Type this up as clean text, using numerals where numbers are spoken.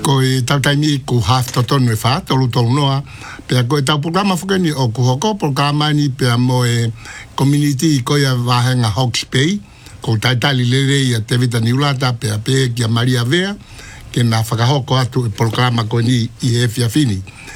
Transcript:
ko e tautaimi ku half to tonu e wha, tolu noa, pea ko e tau programa whukeni o ku hoko, programa ni pea mo e community i koia wahenga Hawke's Bay, ko taitali lere ia te vita niulata, pea pe kia Maria Vea, ke na whakahoko atu e programa ko ni i e whiawhini.